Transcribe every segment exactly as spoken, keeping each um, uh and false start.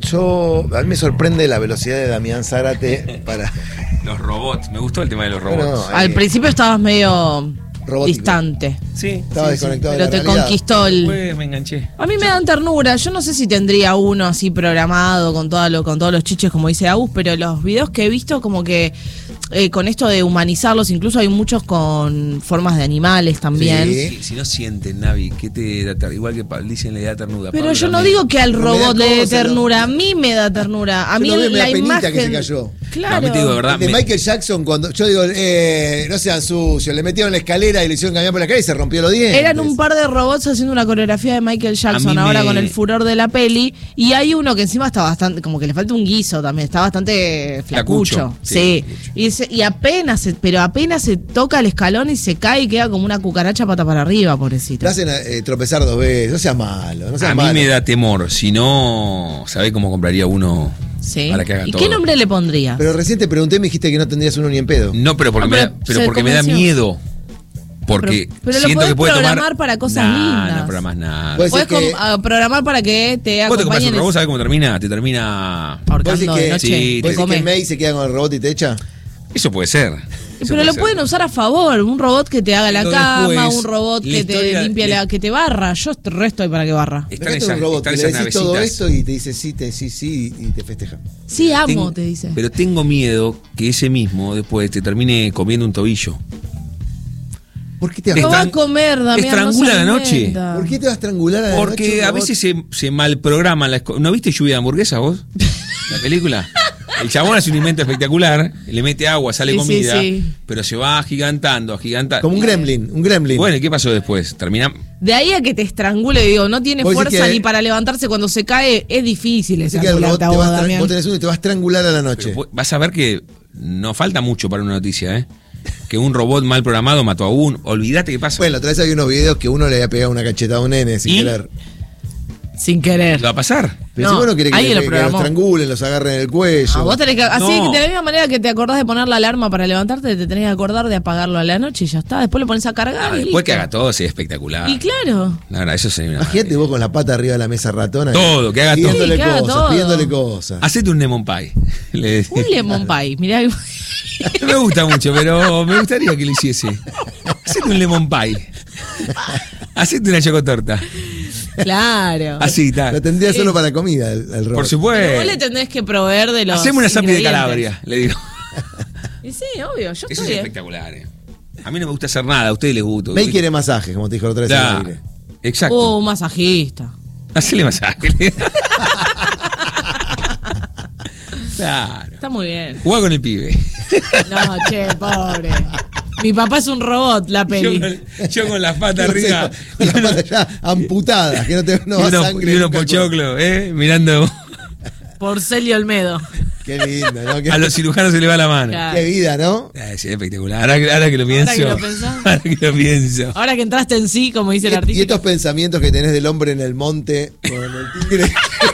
Yo, a mí me sorprende la velocidad de Damián Zárate para... Los robots, me gustó el tema de los robots. Bueno, Al principio estabas medio robótico. distante. Sí, Estaba sí, desconectado Pero de te la realidad. conquistó el... Pues me enganché. A mí me dan ternura. Yo no sé si tendría uno así programado con todo lo, con todos los chiches, como dice Agus, pero los videos que he visto, como que eh, con esto de humanizarlos, incluso hay muchos con formas de animales también. Sí. Si, si no sienten, Navi, ¿qué te da ter- igual que Pablo dicen le da ternura? Pero Pablo yo no también. digo que al Pero me da robot le dé cosa, ternura, ¿no? a mí me da ternura. A Yo mí lo veo, me da la penita imagen que se cayó. Claro. No, a mí te digo de verdad. El de me- Michael Jackson, cuando yo digo, eh, no sean sucios, le metieron la escalera y le hicieron caminar por la escalera y se rompió los dientes. Eran un par de robots haciendo una coreografía de Michael Jackson A mí ahora me- con el furor de la peli. Y hay uno que encima está bastante, como que le falta un guiso también, está bastante flacucho. Flacucho, Sí. sí, flacucho. Y, se- y apenas, se- pero apenas se toca el escalón y se cae y queda como una cucaracha pata para arriba, Te pobrecito. hacen eh, tropezar dos veces, no seas malo, no seas A mí malo. me da temor. Si no, ¿sabés cómo compraría uno Sí. para que haga ¿Y todo? qué nombre le pondrías? Pero recién te pregunté y me dijiste que no tendrías uno ni en pedo. No, pero porque, Ah, me, pero da, pero se porque me da convenció. miedo. Porque Pero- pero lo siento podés que puede programar tomar para cosas Nah, lindas. No programás nada. Puede Puedes ser que- com- ah, programar para que te Vos te compras acompañen un robot, ¿sabés cómo termina? Te termina. ahorcando ¿Vos decís de que- noche. Sí, te ¿Vos decís come. que May se queda con el robot y te echa? Eso puede ser. Eso Pero lo puede pueden ser. usar a favor, un robot que te haga la Pero cama, después, un robot la que te historia- limpie la, que te barra. Yo estoy resto ahí para que barra. Están Imagínate esas, un robot están que le esas decís todo navecitas. esto y te dice sí, te, sí, sí y te festeja. Sí, amo, Tengo- te dice. Pero tengo miedo que ese mismo después te termine comiendo un tobillo. ¿Por qué te Lo vas, va a estran- comer, Damián. estrangula no se la noche. alimenta. ¿Por qué te vas a estrangular a la noche Porque un a robot? veces se, se malprograma la esco- ¿No viste Lluvia de Hamburguesas vos? La película. El chabón hace un invento espectacular, le mete agua, sale Sí, sí, comida, sí. pero se va agigantando, agigantando. Como un gremlin, un gremlin. Bueno, ¿y qué pasó después? Termina. De ahí a que te estrangule, digo, no tiene Vos decís fuerza que- ni para levantarse cuando se cae. Es difícil Así que el robot estrangularte a te vos, va a estra- Damián. vos tenés uno y te va a estrangular a la Pero noche. vos- vas a ver que no falta mucho para una noticia, ¿eh? Que un robot mal programado mató a un. Olvídate qué pasa. Bueno, la otra vez había unos videos que uno le había pegado una cachetada a un nene sin ¿Y? querer. Sin querer. ¿Qué va a pasar? Pero No, si vos no querés que, alguien le- lo que los programó. estrangulen, los agarren en el cuello. Ah, vos tenés que, así No. que de la misma manera que te acordás de poner la alarma para levantarte, te tenés que acordar de apagarlo a la noche y ya está. Después lo pones a cargar. Ah, y después que listo. haga todo sería espectacular. Y claro. No, no, eso sería una Imagínate maravilla. vos con la pata arriba de la mesa ratona. Todo, que haga todo. pidiéndole Sí, que haga cosas, todo. pidiéndole cosas. Hacete un lemon pie. Le decía. Un lemon pie. Mirá. No me gusta mucho, pero me gustaría que lo hiciese. Hacete un lemon pie. Hacete una chocotorta. Claro. Así, tal. Lo tendría solo para comida el, el robot. Por Pero vos le supuesto. tendés que proveer de los. Hacemos una zapi de ingredientes. Calabria, le digo. Y sí, obvio. Yo Eso estoy. es eh. espectacular. eh. A mí no me gusta hacer nada, a ustedes les gusta. May quiere masaje, como te dijo la otra vez. Claro. al aire. Exacto. Oh, un masajista. Hacele masaje. Claro. Está muy bien. Jugá con el pibe. No, che, pobre. Mi papá es un robot, la Yo peli. con, yo con las patas No sé, arriba. con las patas ya amputadas, que no te no Y va unos, sangre. y unos nunca. pochoclos, ¿eh? Mirando. Porcel y Olmedo. Qué lindo, ¿no? Qué, A los cirujanos se le va la mano. Claro. qué vida, ¿no? Ah, sí, es espectacular. Ahora, que- ahora que lo pienso. que lo pensás. Ahora que lo pienso. Ahora que entraste en sí, como dice el Y, y artista. estos pensamientos que tenés del hombre en el monte con el tigre.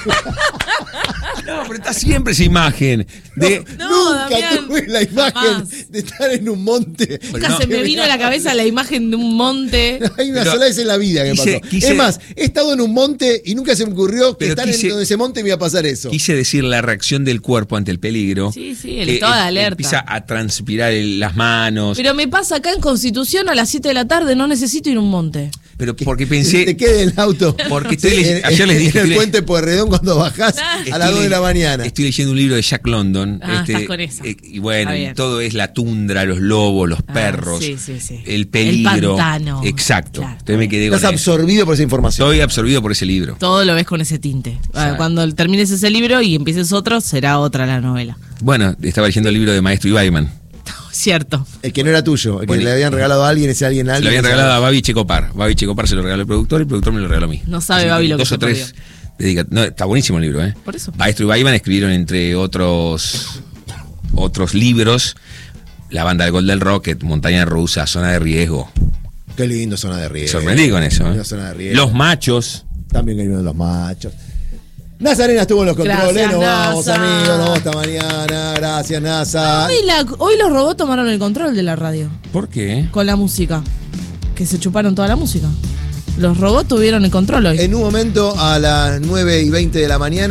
No, pero está siempre esa imagen. De, No, Nunca Damián, tuve la imagen jamás. de estar en un monte. Nunca no. se me vino a la cabeza la imagen de un monte. Hay una Pero sola vez en la vida que quise- pasó. quise- es más, he estado en un monte y nunca se me ocurrió que Pero estar quise- en ese monte me iba a pasar eso. Quise decir la reacción del cuerpo ante el peligro. Sí, sí, el Que estado de em- alerta. Empieza a transpirar el- las manos. Pero me pasa acá en Constitución a las siete de la tarde, no necesito ir a un monte. Pero porque Te pensé. quede el auto. Porque estoy le- en- ayer les dije, En el estoy le- puente Pueyrredón cuando bajás Ah. a estoy las dos de le- la mañana. Estoy leyendo un libro de Jack London. Ah, estás con esa. eh, y bueno, Está y bien. todo es la tundra, los lobos, los Ah, perros, sí, sí, sí. el peligro. El pantano. Exacto. Claro. Entonces me quedé con Estás eso. absorbido por esa información. Estoy absorbido por ese libro. Todo lo ves con ese tinte. Ah, Exacto. Cuando termines ese libro y empieces otro, será otra la novela. Bueno, estaba leyendo el libro de Maestro Ibaiman. Cierto. El que no era tuyo, el Bueno, que le habían regalado a alguien, ese alguien a Se lo alguien. habían regalado a Babi Checopar. Babi Checopar se lo regaló al productor y el productor me lo regaló a mí. No sabe Así Babi lo que dos se o tres. perdió. dedica- no, está buenísimo el libro, ¿eh? Por eso. Maestro y Baiman escribieron, entre otros otros libros, La Banda del Gol del Rocket, Montaña Rusa, Zona de Riesgo. Qué lindo Zona de Me Riesgo. sorprendí con eso, Lindo ¿eh? Zona de Riesgo. Los Machos. También que los machos. Nazarena estuvo en los controles, Gracias, nos vamos NASA. amigos, nos vamos esta mañana, gracias NASA. Hoy, la- hoy los robots tomaron el control de la radio ¿Por qué? con la música. Que se chuparon toda la música. Los robots tuvieron el control hoy. En un momento a las nueve y veinte de la mañana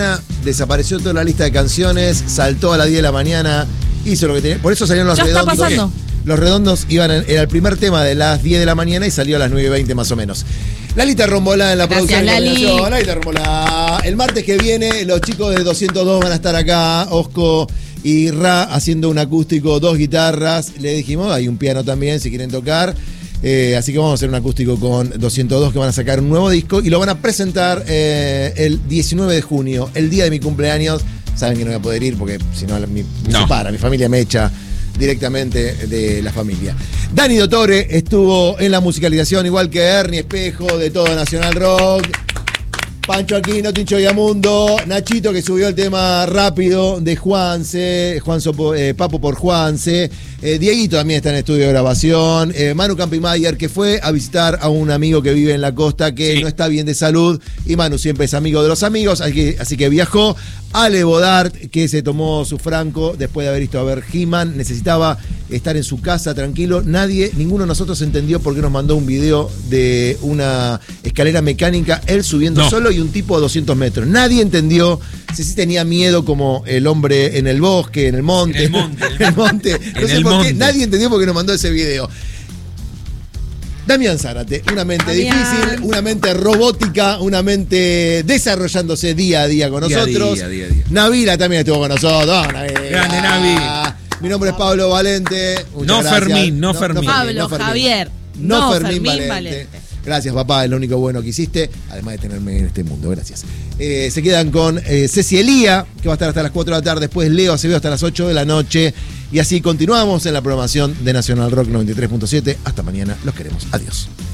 desapareció toda la lista de canciones, saltó a las diez de la mañana, hizo lo que tenía. Por eso salieron los Ya está redondos. pasando. Los redondos iban en, era el primer tema de las diez de la mañana y salió a las nueve y veinte más o menos. Lalita Rombolá en la Gracias, producción. Lali. de Combinación. Lalita Rombolá. El martes que viene, los chicos de doscientos dos van a estar acá, Osco y Ra, haciendo un acústico, dos guitarras. Le dijimos, hay un piano también, si quieren tocar. Eh, así que vamos a hacer un acústico con doscientos dos, que van a sacar un nuevo disco y lo van a presentar eh, el diecinueve de junio, el día de mi cumpleaños. Saben que no voy a poder ir porque si no mi, No. se para, mi familia me echa directamente de la familia. Dani Dottore estuvo en la musicalización, igual que Ernie Espejo, de todo Nacional Rock. Pancho Aquino, Tincho Yamundo, Nachito, que subió el tema rápido de Juanse, Juanzo, eh, Papo por Juanse, eh, Dieguito también está en estudio de grabación, eh, Manu Campimayer, que fue a visitar a un amigo que vive en la costa que Sí. no está bien de salud, y Manu siempre es amigo de los amigos, así que, así que viajó. Ale Bodart, que se tomó su franco después de haber visto a ver He-Man, necesitaba estar en su casa tranquilo. Nadie, ninguno de nosotros entendió por qué nos mandó un video de una escalera mecánica, él subiendo No. solo y un tipo a doscientos metros. Nadie entendió si sí tenía miedo como el hombre en el bosque, en el monte. En el monte, en el monte. No en sé el por monte. qué, nadie entendió por qué nos mandó ese video. Damián Zárate, una mente Damián. difícil, una mente robótica, una mente desarrollándose día a día con Día a nosotros. día, día a día. Navila también estuvo con nosotros. Vamos, Navila. Grande, Navi. Mi nombre es Pablo Valente. Muchas No gracias. Fermín, no Fermín. Pablo, Javier. No, No, Fermín, Fermín Valente. Valente. Gracias, papá, es lo único bueno que hiciste, además de tenerme en este mundo. Gracias. Eh, se quedan con eh, Ceci Elía, que va a estar hasta las cuatro de la tarde. Después Leo Acevedo hasta las ocho de la noche. Y así continuamos en la programación de Nacional Rock noventa y tres punto siete. Hasta mañana. Los queremos. Adiós.